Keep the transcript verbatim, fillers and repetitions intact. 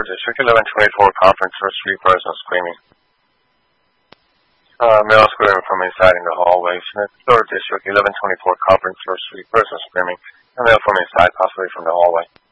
third District, eleven twenty-four Conference, first three person screaming. Uh, male screaming from inside in the hallway. Smith, third District, eleven twenty-four Conference, first three person screaming. A male from inside, possibly from the hallway.